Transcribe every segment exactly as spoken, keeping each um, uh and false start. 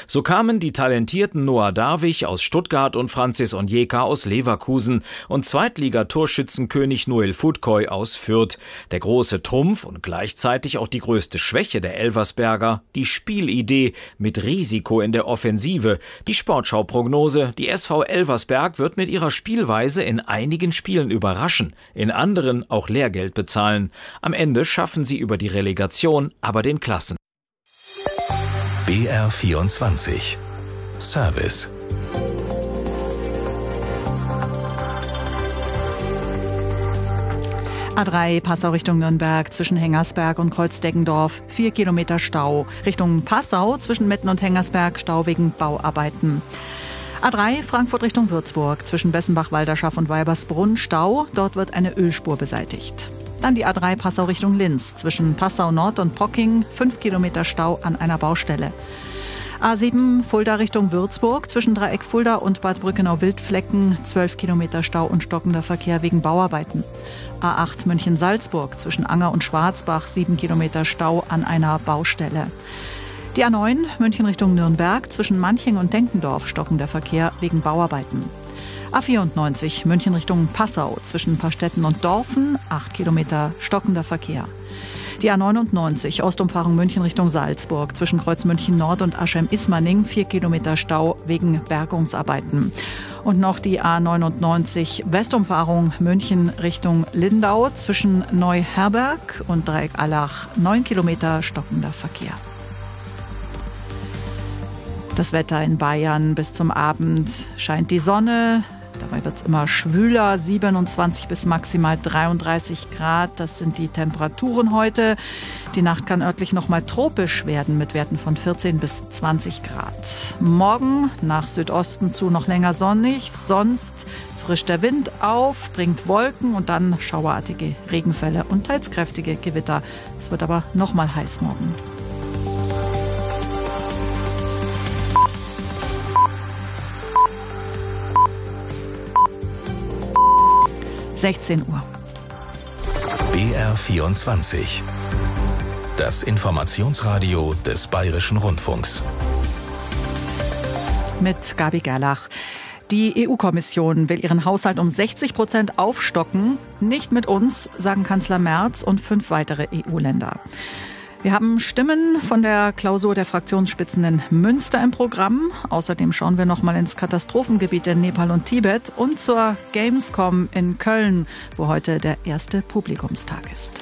So kamen die talentierten Noah Darwig aus Stuttgart und Francis Onyeka aus Leverkusen und Zweitligatorschützenkönig Noel Futkoy aus Fürth. Der große Trumpf und gleichzeitig auch die größte Schwäche der Elversberger, die Spielidee mit Risiko in der Offensive. Die Sportschau-Prognose: Die S V Elversberg wird mit ihrer Spielweise in einigen Spielen überraschen, in anderen auch Lehrgeld bezahlen. Am Ende schaffen sie über die Relegation aber den Klassen. B R vierundzwanzig Service. A drei Passau Richtung Nürnberg zwischen Hengersberg und Kreuzdeggendorf, vier Kilometer Stau. Richtung Passau zwischen Metten und Hengersberg, Stau wegen Bauarbeiten. A drei Frankfurt Richtung Würzburg zwischen Bessenbach, Walderschaff und Weibersbrunn, Stau. Dort wird eine Ölspur beseitigt. Dann die A drei Passau Richtung Linz zwischen Passau Nord und Pocking, fünf Kilometer Stau an einer Baustelle. A sieben Fulda Richtung Würzburg zwischen Dreieck Fulda und Bad Brückenau-Wildflecken, zwölf Kilometer Stau und stockender Verkehr wegen Bauarbeiten. A acht München-Salzburg zwischen Anger und Schwarzbach, sieben Kilometer Stau an einer Baustelle. Die A neun München Richtung Nürnberg zwischen Manching und Denkendorf, stockender Verkehr wegen Bauarbeiten. A vierundneunzig München Richtung Passau zwischen Pastetten und Dorfen, acht Kilometer stockender Verkehr. Die A neunundneunzig Ostumfahrung München Richtung Salzburg zwischen Kreuzmünchen Nord und Aschheim-Ismaning, vier Kilometer Stau wegen Bergungsarbeiten. Und noch die A neunundneunzig Westumfahrung München Richtung Lindau zwischen Neuherberg und Dreieck-Allach, neun Kilometer stockender Verkehr. Das Wetter in Bayern: bis zum Abend scheint die Sonne. Dabei wird es immer schwüler, siebenundzwanzig bis maximal dreiunddreißig Grad. Das sind die Temperaturen heute. Die Nacht kann örtlich noch mal tropisch werden mit Werten von vierzehn bis zwanzig Grad. Morgen nach Südosten zu noch länger sonnig. Sonst frischt der Wind auf, bringt Wolken und dann schauerartige Regenfälle und teils kräftige Gewitter. Es wird aber noch mal heiß morgen. sechzehn Uhr. B R vierundzwanzig. Das Informationsradio des Bayerischen Rundfunks. Mit Gabi Gerlach. Die E U-Kommission will ihren Haushalt um sechzig Prozent aufstocken. Nicht mit uns, sagen Kanzler Merz und fünf weitere E U-Länder. Wir haben Stimmen von der Klausur der Fraktionsspitzen in Münster im Programm. Außerdem schauen wir noch mal ins Katastrophengebiet in Nepal und Tibet und zur Gamescom in Köln, wo heute der erste Publikumstag ist.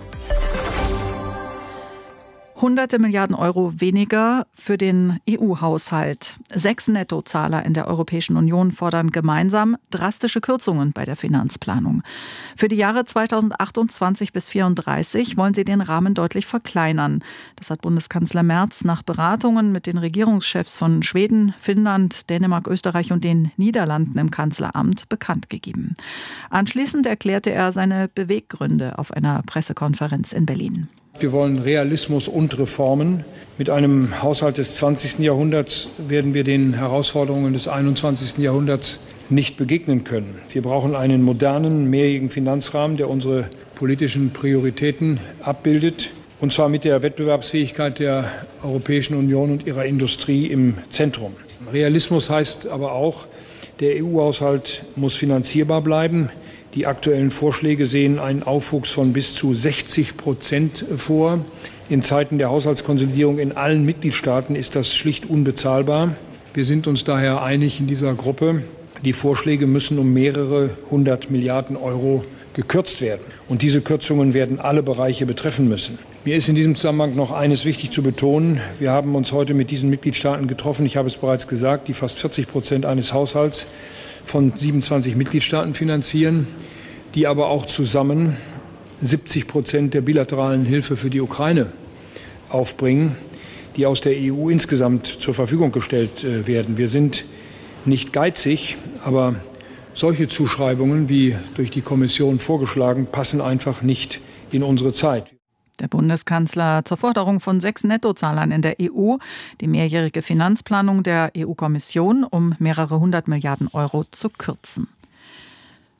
Hunderte Milliarden Euro weniger für den E U-Haushalt. Sechs Nettozahler in der Europäischen Union fordern gemeinsam drastische Kürzungen bei der Finanzplanung. Für die Jahre zweitausendachtundzwanzig bis zweitausendvierunddreißig wollen sie den Rahmen deutlich verkleinern. Das hat Bundeskanzler Merz nach Beratungen mit den Regierungschefs von Schweden, Finnland, Dänemark, Österreich und den Niederlanden im Kanzleramt bekannt gegeben. Anschließend erklärte er seine Beweggründe auf einer Pressekonferenz in Berlin. Wir wollen Realismus und Reformen. Mit einem Haushalt des zwanzigsten Jahrhunderts werden wir den Herausforderungen des einundzwanzigsten Jahrhunderts nicht begegnen können. Wir brauchen einen modernen, mehrjährigen Finanzrahmen, der unsere politischen Prioritäten abbildet, und zwar mit der Wettbewerbsfähigkeit der Europäischen Union und ihrer Industrie im Zentrum. Realismus heißt aber auch, der E U-Haushalt muss finanzierbar bleiben. Die aktuellen Vorschläge sehen einen Aufwuchs von bis zu sechzig Prozent vor. In Zeiten der Haushaltskonsolidierung in allen Mitgliedstaaten ist das schlicht unbezahlbar. Wir sind uns daher einig in dieser Gruppe, die Vorschläge müssen um mehrere hundert Milliarden Euro gekürzt werden. Und diese Kürzungen werden alle Bereiche betreffen müssen. Mir ist in diesem Zusammenhang noch eines wichtig zu betonen. Wir haben uns heute mit diesen Mitgliedstaaten getroffen. Ich habe es bereits gesagt, die fast vierzig Prozent eines Haushalts von siebenundzwanzig Mitgliedstaaten finanzieren, die aber auch zusammen siebzig Prozent der bilateralen Hilfe für die Ukraine aufbringen, die aus der E U insgesamt zur Verfügung gestellt werden. Wir sind nicht geizig, aber solche Zuschreibungen, wie durch die Kommission vorgeschlagen, passen einfach nicht in unsere Zeit. Der Bundeskanzler zur Forderung von sechs Nettozahlern in der E U, die mehrjährige Finanzplanung der E U-Kommission um mehrere hundert Milliarden Euro zu kürzen.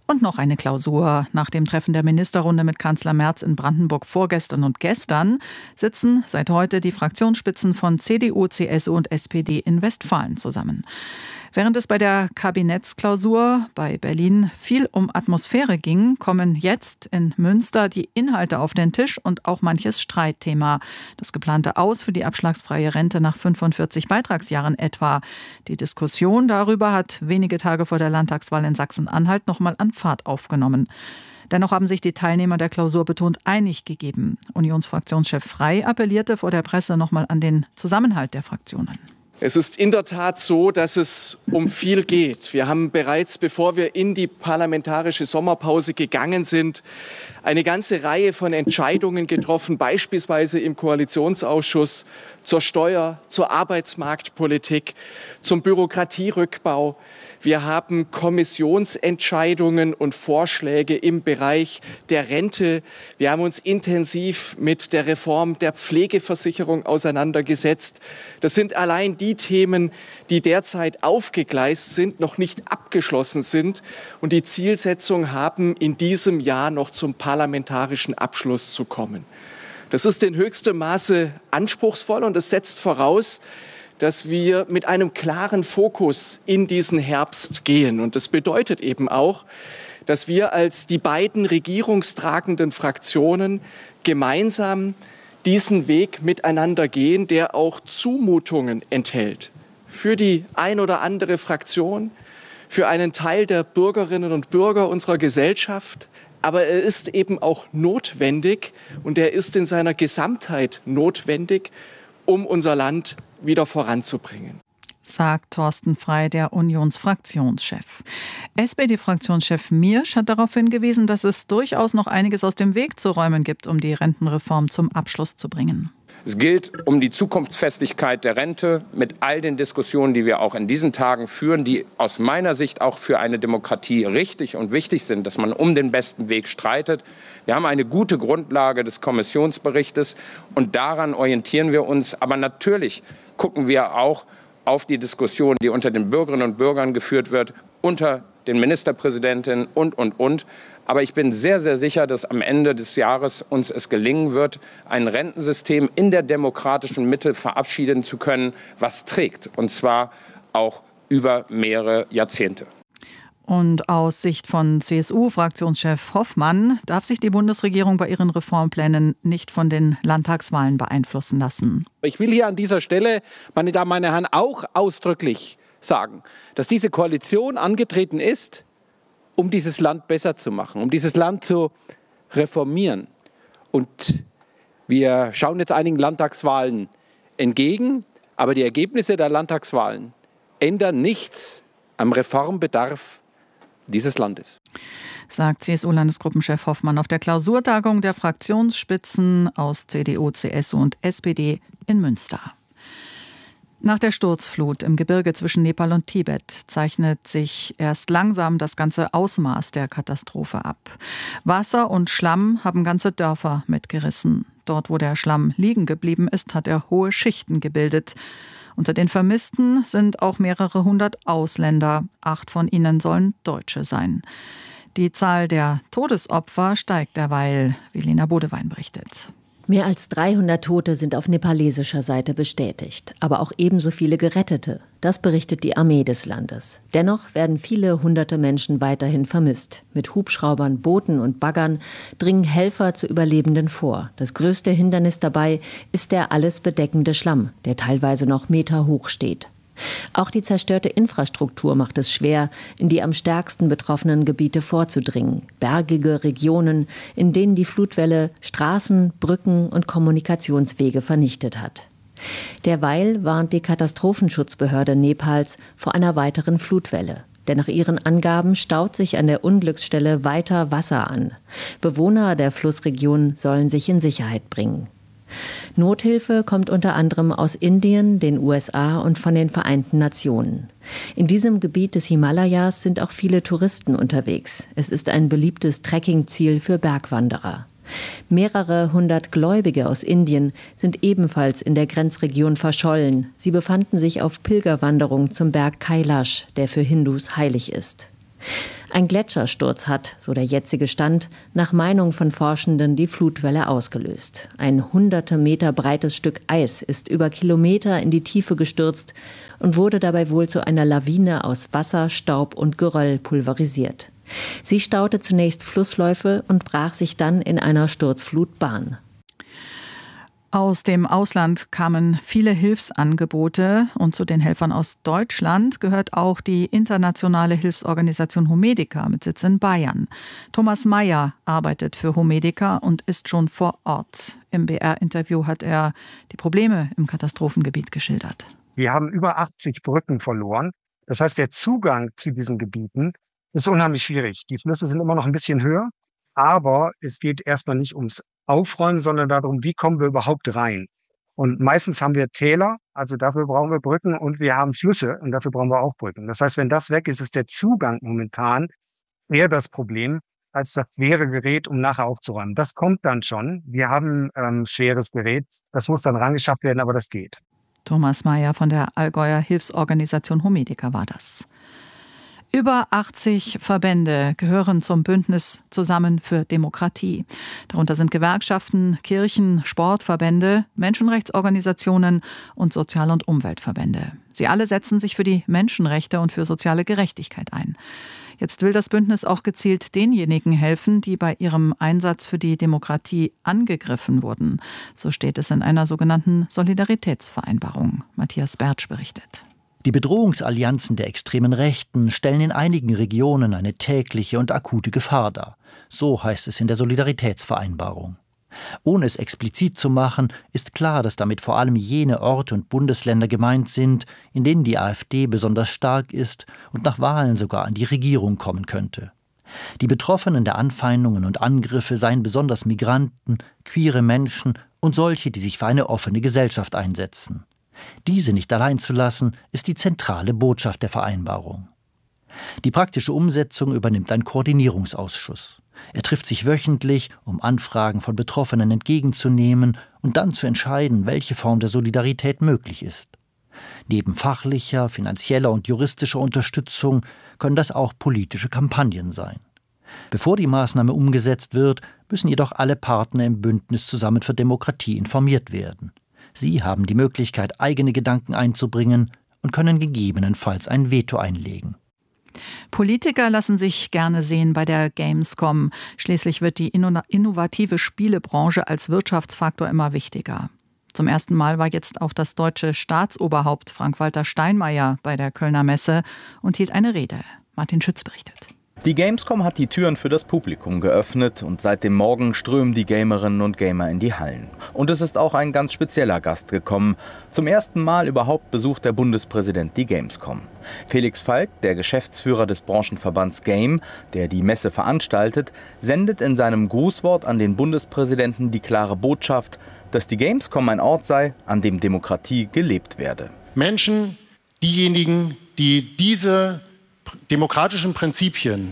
Und noch eine Klausur. Nach dem Treffen der Ministerrunde mit Kanzler Merz in Brandenburg vorgestern und gestern sitzen seit heute die Fraktionsspitzen von C D U, C S U und S P D in Westfalen zusammen. Während es bei der Kabinettsklausur bei Berlin viel um Atmosphäre ging, kommen jetzt in Münster die Inhalte auf den Tisch und auch manches Streitthema. Das geplante Aus für die abschlagsfreie Rente nach fünfundvierzig Beitragsjahren etwa. Die Diskussion darüber hat wenige Tage vor der Landtagswahl in Sachsen-Anhalt nochmal an Fahrt aufgenommen. Dennoch haben sich die Teilnehmer der Klausur betont einig gegeben. Unionsfraktionschef Frey appellierte vor der Presse nochmal an den Zusammenhalt der Fraktionen. Es ist in der Tat so, dass es um viel geht. Wir haben bereits, bevor wir in die parlamentarische Sommerpause gegangen sind, eine ganze Reihe von Entscheidungen getroffen, beispielsweise im Koalitionsausschuss zur Steuer, zur Arbeitsmarktpolitik, zum Bürokratierückbau. Wir haben Kommissionsentscheidungen und Vorschläge im Bereich der Rente. Wir haben uns intensiv mit der Reform der Pflegeversicherung auseinandergesetzt. Das sind allein die Themen, die derzeit aufgegleist sind, noch nicht abgeschlossen sind und die Zielsetzung haben, in diesem Jahr noch zum parlamentarischen Abschluss zu kommen. Das ist in höchstem Maße anspruchsvoll und es setzt voraus, dass wir mit einem klaren Fokus in diesen Herbst gehen. Und das bedeutet eben auch, dass wir als die beiden regierungstragenden Fraktionen gemeinsam diesen Weg miteinander gehen, der auch Zumutungen enthält. Für die ein oder andere Fraktion, für einen Teil der Bürgerinnen und Bürger unserer Gesellschaft. Aber er ist eben auch notwendig und er ist in seiner Gesamtheit notwendig, um unser Land wieder voranzubringen. Sagt Thorsten Frey, der Unionsfraktionschef. S P D-Fraktionschef Miersch hat darauf hingewiesen, dass es durchaus noch einiges aus dem Weg zu räumen gibt, um die Rentenreform zum Abschluss zu bringen. Es gilt um die Zukunftsfestigkeit der Rente mit all den Diskussionen, die wir auch in diesen Tagen führen, die aus meiner Sicht auch für eine Demokratie richtig und wichtig sind, dass man um den besten Weg streitet. Wir haben eine gute Grundlage des Kommissionsberichtes und daran orientieren wir uns. Aber natürlich gucken wir auch auf die Diskussion, die unter den Bürgerinnen und Bürgern geführt wird, unter den Ministerpräsidentinnen und, und, und. Aber ich bin sehr, sehr sicher, dass am Ende des Jahres uns es gelingen wird, ein Rentensystem in der demokratischen Mitte verabschieden zu können, was trägt. Und zwar auch über mehrere Jahrzehnte. Und aus Sicht von C S U-Fraktionschef Hoffmann darf sich die Bundesregierung bei ihren Reformplänen nicht von den Landtagswahlen beeinflussen lassen. Ich will hier an dieser Stelle, meine Damen, meine Herren, auch ausdrücklich sagen, dass diese Koalition angetreten ist, um dieses Land besser zu machen, um dieses Land zu reformieren. Und wir schauen jetzt einigen Landtagswahlen entgegen, aber die Ergebnisse der Landtagswahlen ändern nichts am Reformbedarf dieses Landes. Sagt C S U-Landesgruppenchef Hoffmann auf der Klausurtagung der Fraktionsspitzen aus C D U, C S U und S P D in Münster. Nach der Sturzflut im Gebirge zwischen Nepal und Tibet zeichnet sich erst langsam das ganze Ausmaß der Katastrophe ab. Wasser und Schlamm haben ganze Dörfer mitgerissen. Dort, wo der Schlamm liegen geblieben ist, hat er hohe Schichten gebildet. Unter den Vermissten sind auch mehrere hundert Ausländer. Acht von ihnen sollen Deutsche sein. Die Zahl der Todesopfer steigt derweil, wie Lena Bodewein berichtet. Mehr als dreihundert Tote sind auf nepalesischer Seite bestätigt, aber auch ebenso viele Gerettete. Das berichtet die Armee des Landes. Dennoch werden viele hunderte Menschen weiterhin vermisst. Mit Hubschraubern, Booten und Baggern dringen Helfer zu Überlebenden vor. Das größte Hindernis dabei ist der alles bedeckende Schlamm, der teilweise noch Meter hoch steht. Auch die zerstörte Infrastruktur macht es schwer, in die am stärksten betroffenen Gebiete vorzudringen. Bergige Regionen, in denen die Flutwelle Straßen, Brücken und Kommunikationswege vernichtet hat. Derweil warnt die Katastrophenschutzbehörde Nepals vor einer weiteren Flutwelle. Denn nach ihren Angaben staut sich an der Unglücksstelle weiter Wasser an. Bewohner der Flussregion sollen sich in Sicherheit bringen. Nothilfe kommt unter anderem aus Indien, den U S A und von den Vereinten Nationen. In diesem Gebiet des Himalayas sind auch viele Touristen unterwegs. Es ist ein beliebtes Trekkingziel für Bergwanderer. Mehrere hundert Gläubige aus Indien sind ebenfalls in der Grenzregion verschollen. Sie befanden sich auf Pilgerwanderung zum Berg Kailash, der für Hindus heilig ist. Ein Gletschersturz hat, so der jetzige Stand, nach Meinung von Forschenden die Flutwelle ausgelöst. Ein hunderte Meter breites Stück Eis ist über Kilometer in die Tiefe gestürzt und wurde dabei wohl zu einer Lawine aus Wasser, Staub und Geröll pulverisiert. Sie staute zunächst Flussläufe und brach sich dann in einer Sturzflut Bahn. Aus dem Ausland kamen viele Hilfsangebote und zu den Helfern aus Deutschland gehört auch die internationale Hilfsorganisation Homedica mit Sitz in Bayern. Thomas Meyer arbeitet für Homedica und ist schon vor Ort. Im B R-Interview hat er die Probleme im Katastrophengebiet geschildert. Wir haben über achtzig Brücken verloren. Das heißt, der Zugang zu diesen Gebieten ist unheimlich schwierig. Die Flüsse sind immer noch ein bisschen höher, aber es geht erstmal nicht ums Aufräumen, sondern darum, wie kommen wir überhaupt rein. Und meistens haben wir Täler, also dafür brauchen wir Brücken, und wir haben Flüsse und dafür brauchen wir auch Brücken. Das heißt, wenn das weg ist, ist der Zugang momentan eher das Problem als das schwere Gerät, um nachher aufzuräumen. Das kommt dann schon. Wir haben ähm, schweres Gerät, das muss dann rangeschafft werden, aber das geht. Thomas Meyer von der Allgäuer Hilfsorganisation Homedica war das. Über achtzig Verbände gehören zum Bündnis Zusammen für Demokratie. Darunter sind Gewerkschaften, Kirchen, Sportverbände, Menschenrechtsorganisationen und Sozial- und Umweltverbände. Sie alle setzen sich für die Menschenrechte und für soziale Gerechtigkeit ein. Jetzt will das Bündnis auch gezielt denjenigen helfen, die bei ihrem Einsatz für die Demokratie angegriffen wurden. So steht es in einer sogenannten Solidaritätsvereinbarung. Matthias Bertsch berichtet. Die Bedrohungsallianzen der extremen Rechten stellen in einigen Regionen eine tägliche und akute Gefahr dar. So heißt es in der Solidaritätsvereinbarung. Ohne es explizit zu machen, ist klar, dass damit vor allem jene Orte und Bundesländer gemeint sind, in denen die AfD besonders stark ist und nach Wahlen sogar an die Regierung kommen könnte. Die Betroffenen der Anfeindungen und Angriffe seien besonders Migranten, queere Menschen und solche, die sich für eine offene Gesellschaft einsetzen. Diese nicht allein zu lassen, ist die zentrale Botschaft der Vereinbarung. Die praktische Umsetzung übernimmt ein Koordinierungsausschuss. Er trifft sich wöchentlich, um Anfragen von Betroffenen entgegenzunehmen und dann zu entscheiden, welche Form der Solidarität möglich ist. Neben fachlicher, finanzieller und juristischer Unterstützung können das auch politische Kampagnen sein. Bevor die Maßnahme umgesetzt wird, müssen jedoch alle Partner im Bündnis Zusammen für Demokratie informiert werden. Sie haben die Möglichkeit, eigene Gedanken einzubringen und können gegebenenfalls ein Veto einlegen. Politiker lassen sich gerne sehen bei der Gamescom. Schließlich wird die innovative Spielebranche als Wirtschaftsfaktor immer wichtiger. Zum ersten Mal war jetzt auch das deutsche Staatsoberhaupt Frank-Walter Steinmeier bei der Kölner Messe und hielt eine Rede. Martin Schütz berichtet. Die Gamescom hat die Türen für das Publikum geöffnet und seit dem Morgen strömen die Gamerinnen und Gamer in die Hallen. Und es ist auch ein ganz spezieller Gast gekommen. Zum ersten Mal überhaupt besucht der Bundespräsident die Gamescom. Felix Falk, der Geschäftsführer des Branchenverbands Game, der die Messe veranstaltet, sendet in seinem Grußwort an den Bundespräsidenten die klare Botschaft, dass die Gamescom ein Ort sei, an dem Demokratie gelebt werde. Menschen, diejenigen, die diese demokratischen Prinzipien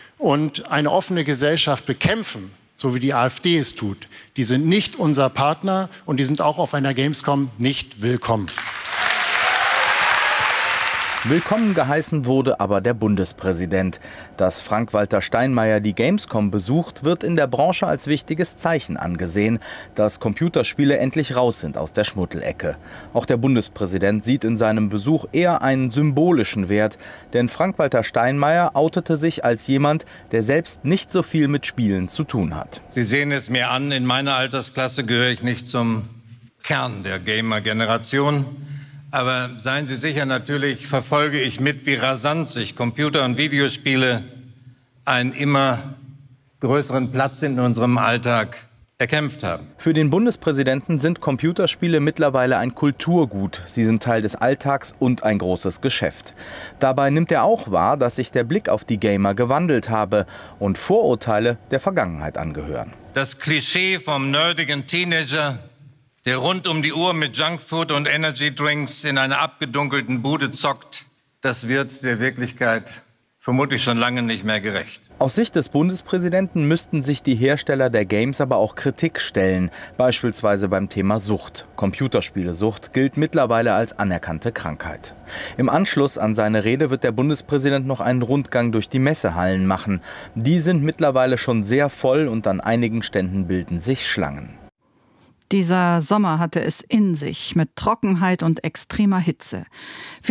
und eine offene Gesellschaft bekämpfen, so wie die AfD es tut, die sind nicht unser Partner und die sind auch auf einer Gamescom nicht willkommen. Willkommen geheißen wurde aber der Bundespräsident. Dass Frank-Walter Steinmeier die Gamescom besucht, wird in der Branche als wichtiges Zeichen angesehen, dass Computerspiele endlich raus sind aus der Schmuddelecke. Auch der Bundespräsident sieht in seinem Besuch eher einen symbolischen Wert, denn Frank-Walter Steinmeier outete sich als jemand, der selbst nicht so viel mit Spielen zu tun hat. Sie sehen es mir an, in meiner Altersklasse gehöre ich nicht zum Kern der Gamer-Generation. Aber seien Sie sicher, natürlich verfolge ich mit, wie rasant sich Computer- und Videospiele einen immer größeren Platz in unserem Alltag erkämpft haben. Für den Bundespräsidenten sind Computerspiele mittlerweile ein Kulturgut. Sie sind Teil des Alltags und ein großes Geschäft. Dabei nimmt er auch wahr, dass sich der Blick auf die Gamer gewandelt habe und Vorurteile der Vergangenheit angehören. Das Klischee vom nerdigen Teenager, der rund um die Uhr mit Junkfood und Energydrinks in einer abgedunkelten Bude zockt, das wird der Wirklichkeit vermutlich schon lange nicht mehr gerecht. Aus Sicht des Bundespräsidenten müssten sich die Hersteller der Games aber auch Kritik stellen, beispielsweise beim Thema Sucht. Computerspielesucht gilt mittlerweile als anerkannte Krankheit. Im Anschluss an seine Rede wird der Bundespräsident noch einen Rundgang durch die Messehallen machen. Die sind mittlerweile schon sehr voll und an einigen Ständen bilden sich Schlangen. Dieser Sommer hatte es in sich mit Trockenheit und extremer Hitze.